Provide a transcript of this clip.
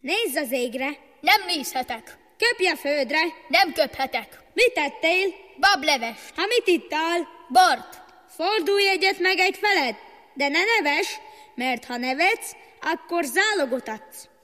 Nézz az égre! Nem nézhetek. Köpj a földre! Nem köphetek. Mit tettél? Bablevest. Ha mit ittál? Bort. Fordulj egyet meg egy feled, de ne nevess, mert ha nevetsz, akkor zálogot adsz.